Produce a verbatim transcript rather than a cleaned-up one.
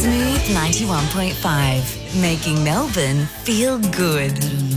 Smooth ninety-one point five, making Melbourne feel good.